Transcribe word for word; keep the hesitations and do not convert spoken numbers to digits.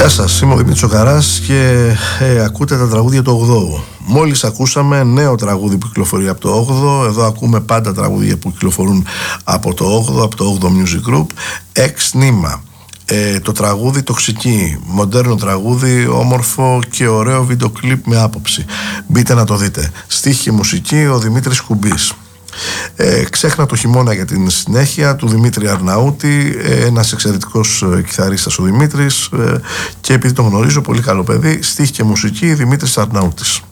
Γεια σας, είμαι ο Δημήτρης Οκαράς και ε, ακούτε τα τραγούδια του ογδόου. Μόλις ακούσαμε νέο τραγούδι που κυκλοφορεί από το όγδοο. Εδώ ακούμε πάντα τραγούδια που κυκλοφορούν από το όγδοο, από το όγδοο Music Group. Εξ Νήμα. Ε, το τραγούδι Τοξική, μοντέρνο τραγούδι, όμορφο και ωραίο βίντεο κλιπ με άποψη. Μπείτε να το δείτε. Στίχη και μουσική ο Δημήτρης Κουμπής. Ε, ξέχνα το χειμώνα για την συνέχεια του Δημήτρη Αρναούτη, ε, ένας εξαιρετικός ε, κιθαρίστας ο Δημήτρης, ε, και επειδή τον γνωρίζω, πολύ καλό παιδί. Στίχη και μουσική Δημήτρης Αρναούτης.